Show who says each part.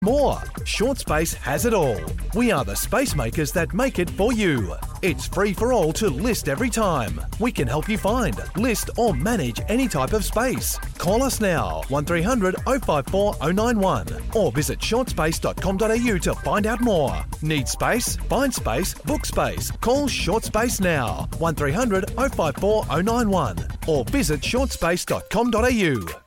Speaker 1: More. ShortSpace has it all. We are the space makers that make it for you. It's free for all to list every time. We can help you find, list or manage any type of space. Call us now, 1300 054 091 or visit shortspace.com.au to find out more. Need space? Find space, book space. Call ShortSpace now, 1300 054 091 or visit shortspace.com.au.